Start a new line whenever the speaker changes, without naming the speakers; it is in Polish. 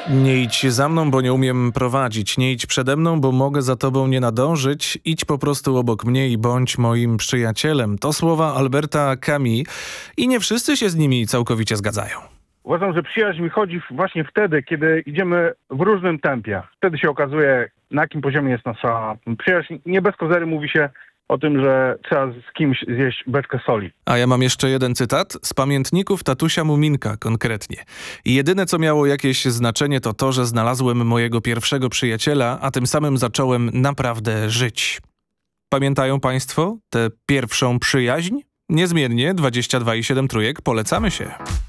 Nie idź za mną, bo nie umiem prowadzić. Nie idź przede mną, bo mogę za tobą nie nadążyć. Idź po prostu obok mnie i bądź moim przyjacielem. To słowa Alberta Camus i nie wszyscy się z nimi całkowicie zgadzają.
Uważam, że przyjaźń wychodzi właśnie wtedy, kiedy idziemy w różnym tempie. Wtedy się okazuje, na jakim poziomie jest nasza przyjaźń. Nie bez kozery mówi się o tym, że trzeba z kimś zjeść beczkę soli.
A ja mam jeszcze jeden cytat z pamiętników tatusia Muminka konkretnie. I jedyne, co miało jakieś znaczenie, to to, że znalazłem mojego pierwszego przyjaciela, a tym samym zacząłem naprawdę żyć. Pamiętają państwo tę pierwszą przyjaźń? Niezmiennie 22,7 trójek, polecamy się.